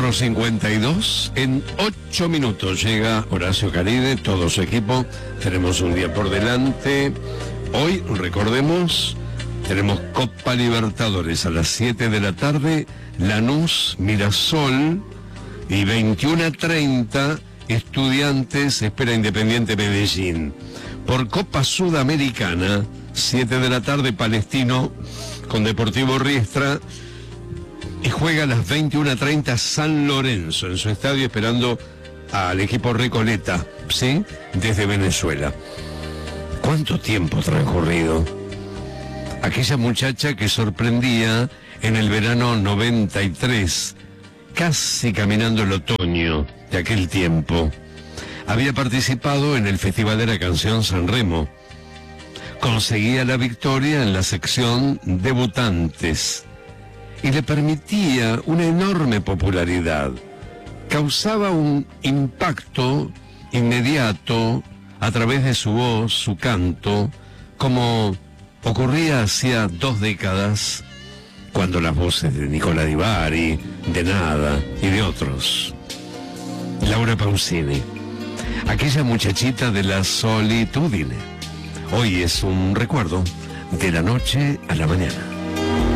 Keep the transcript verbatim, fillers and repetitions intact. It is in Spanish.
cuatro cincuenta y dos, en ocho minutos llega Horacio Caride, todo su equipo. Tenemos un día por delante. Hoy, recordemos, tenemos Copa Libertadores a las siete de la tarde, Lanús, Mirasol, y veintiuno treinta, Estudiantes espera Independiente Medellín. Por Copa Sudamericana, siete de la tarde, Palestino con Deportivo Riestra, y juega a las veintiuno treinta San Lorenzo en su estadio esperando al equipo Recoleta, ¿sí? Desde Venezuela. ¿Cuánto tiempo transcurrido? Aquella muchacha que sorprendía en el verano noventa y tres, casi caminando el otoño de aquel tiempo, había participado en el Festival de la Canción San Remo. Conseguía la victoria en la sección debutantes y le permitía una enorme popularidad. Causaba un impacto inmediato a través de su voz, su canto, como ocurría hacía dos décadas cuando las voces de Nicola Di Bari, de Nada y de otros. Laura Pausini, aquella muchachita de la solitudine. Hoy es un recuerdo de la noche a la mañana.